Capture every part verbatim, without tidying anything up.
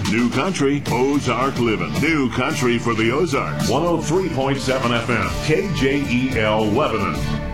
New Country, Ozark Living. New Country for the Ozarks. one oh three point seven F M, K J E L Lebanon.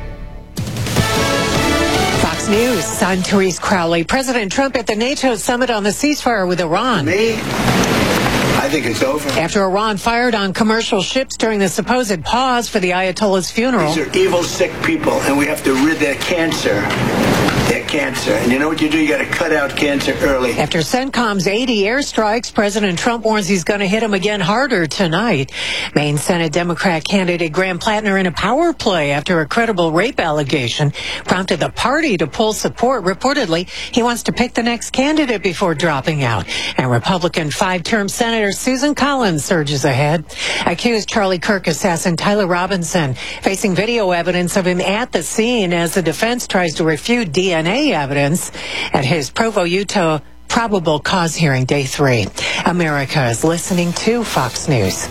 Fox News, I'm Therese Crowley. President Trump at the NATO summit on the ceasefire with Iran. Me? I think it's over. After Iran fired on commercial ships during the supposed pause for the Ayatollah's funeral. These are evil, sick people, and we have to rid their cancer. Their cancer. And you know what you do? You got to cut out cancer early. After CENTCOM's eighty airstrikes, President Trump warns he's going to hit him again harder tonight. Maine Senate Democrat candidate Graham Plattner in a power play after a credible rape allegation prompted the party to pull support. Reportedly, he wants to pick the next candidate before dropping out. And Republican five-term Senator Susan Collins surges ahead. Accused Charlie Kirk assassin Tyler Robinson facing video evidence of him at the scene as the defense tries to refute D N A evidence at his Provo, Utah probable cause hearing day three. America is listening to Fox News.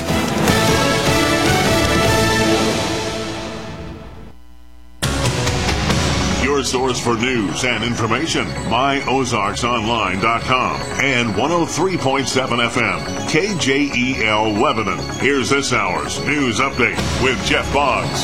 Your source for news and information, my ozarks online dot com and one oh three point seven F M, K J E L Lebanon. Here's this hour's news update with Jeff Boggs.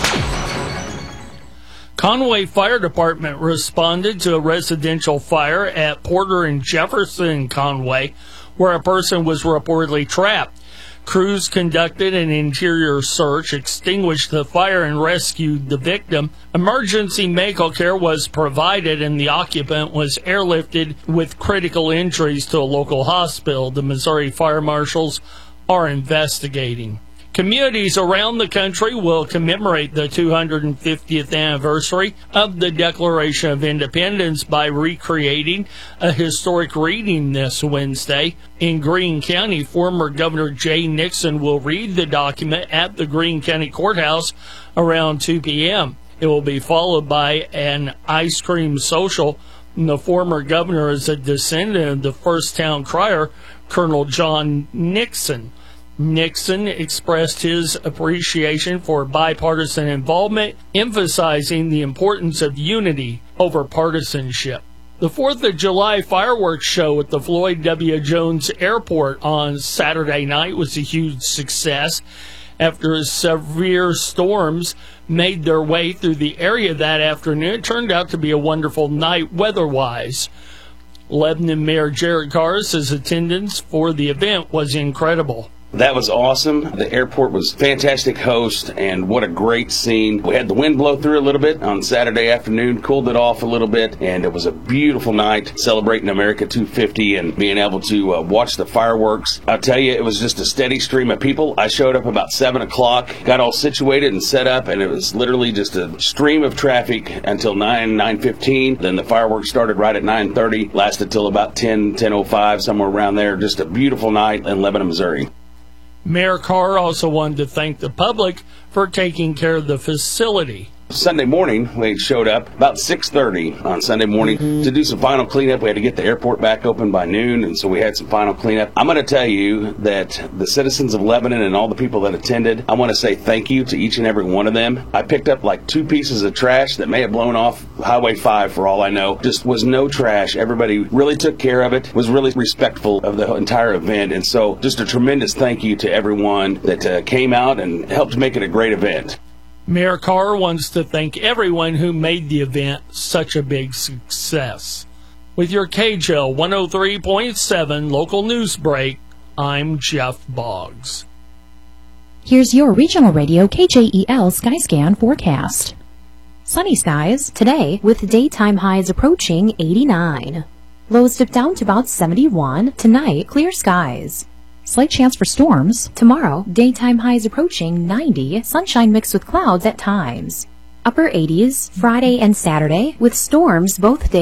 Conway Fire Department responded to a residential fire at Porter and Jefferson Conway, where a person was reportedly trapped. Crews conducted an interior search, extinguished the fire, and rescued the victim. Emergency medical care was provided, and the occupant was airlifted with critical injuries to a local hospital. The Missouri Fire Marshals are investigating. Communities around the country will commemorate the two hundred fiftieth anniversary of the Declaration of Independence by recreating a historic reading this Wednesday. In Greene County, former Governor Jay Nixon will read the document at the Greene County Courthouse around two p.m. It will be followed by an ice cream social. The former governor is a descendant of the first town crier, Colonel John Nixon. Nixon expressed his appreciation for bipartisan involvement, emphasizing the importance of unity over partisanship. The fourth of July fireworks show at the Floyd W. Jones Airport on Saturday night was a huge success after severe storms made their way through the area that afternoon. It turned out to be a wonderful night weather-wise. Lebanon Mayor Jared Carr says attendance for the event was incredible. That was awesome. The airport was a fantastic host, and what a great scene. We had the wind blow through a little bit on Saturday afternoon, cooled it off a little bit, and it was a beautiful night celebrating America two fifty and being able to uh, watch the fireworks. I'll tell you, it was just a steady stream of people. I showed up about seven o'clock, got all situated and set up, and it was literally just a stream of traffic until nine, nine fifteen. Then the fireworks started right at nine thirty, lasted till about ten, ten oh five, somewhere around there. Just a beautiful night in Lebanon, Missouri. Mayor Carr also wanted to thank the public for taking care of the facility. Sunday morning, we showed up about six thirty on Sunday morning mm-hmm. to do some final cleanup. We had to get the airport back open by noon, and so we had some final cleanup. I'm going to tell you that the citizens of Lebanon and all the people that attended, I want to say thank you to each and every one of them. I picked up like two pieces of trash that may have blown off Highway five for all I know. Just was no trash. Everybody really took care of it, was really respectful of the entire event, and so just a tremendous thank you to everyone that uh, came out and helped make it a great event. Mayor Carr wants to thank everyone who made the event such a big success. With your K J L one oh three point seven local news break, I'm Jeff Boggs. Here's your regional radio K J E L Skyscan forecast. Sunny skies today with daytime highs approaching eighty-nine. Lows dip down to about seventy-one. Tonight, clear skies. Slight chance for storms. Tomorrow, daytime highs approaching ninety, sunshine mixed with clouds at times. Upper eighties Friday and Saturday with storms both days.